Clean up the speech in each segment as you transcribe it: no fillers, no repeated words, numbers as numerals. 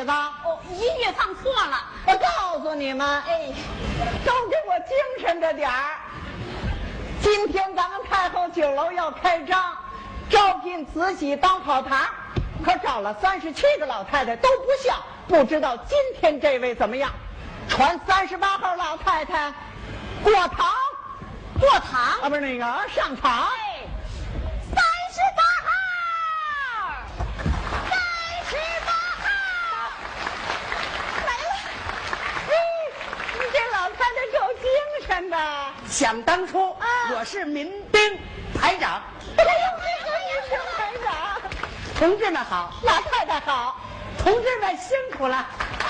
子？ 哦，音乐放错了。 我告诉你们， 哎， 都给我精神着点儿。今天咱们太后酒楼要开张，招聘慈禧当跑堂，可找了37个老太太都不像，不知道今天这位怎么样？传38号老太太过堂， 过堂啊，不是那个上场。 哎，38号来了。 你这老太太够精神的。 想当初，我是民兵排长。 哎呦，民兵排长， 同志们好， 老太太好。 同志们辛苦了。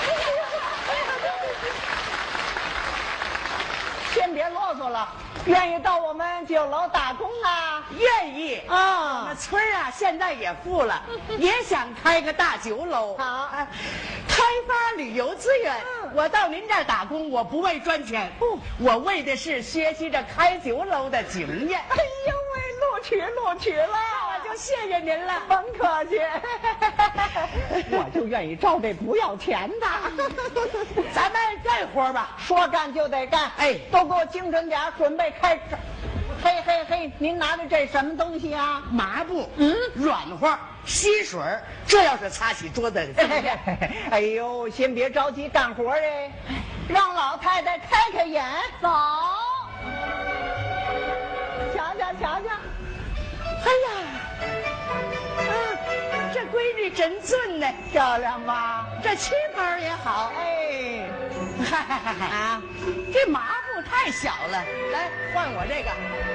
先别啰嗦了，愿意到我们酒楼打工啊？ 愿意啊我们村啊，现在也富了，也想开个大酒楼。 好开发旅游资源。我到您这儿打工，我不为赚钱，我为的是学习着开酒楼的经验。 哎呦喂，录取了， 我就谢谢您了。 甭客气。我就愿意招这不要钱的。 咱们干活吧， 说干就得干。 哎都给我精神点，准备开始。嘿，您拿着这什么东西啊？ 麻布，软和，吸水，这要是擦起桌子。 哎呦，先别着急干活哎，让老太太开眼。 走， 瞧瞧。 哎呀，这闺女真俊呢， 漂亮吧？ 这旗袍也好。 哎， 啊，这麻布太小了，来换我这个。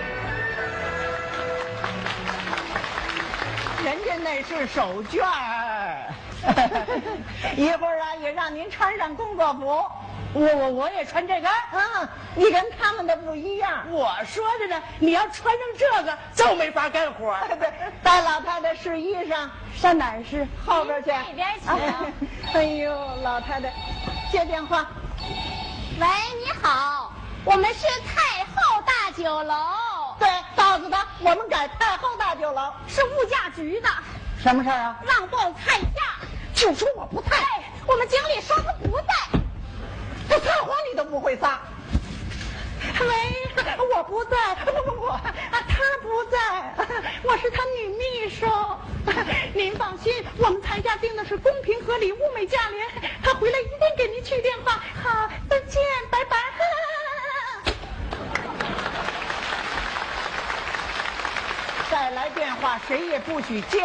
人家那是手绢儿。一会儿啊，也让您穿上工作服。 我也穿这个。 你跟他们的不一样。 我说着呢，你要穿上这个就没法干活。 对，带老太太试衣裳，上哪儿试？后边去。 那边请。 哎呦，老太太，接电话。 喂，你好，我们是太后大酒楼， 对，告诉他我们改太后大酒楼。 是物价局的， 什么事儿啊？ 让报菜价。 就说我不在。 哎，我们经理说他不在。 这撒谎你都不会撒。喂，我不在，不，他不在，我是他女秘书。您放心，我们菜价定的是公平合理、物美价廉。他回来一定给您去电话。好，再见，拜拜。再来电话，谁也不许接。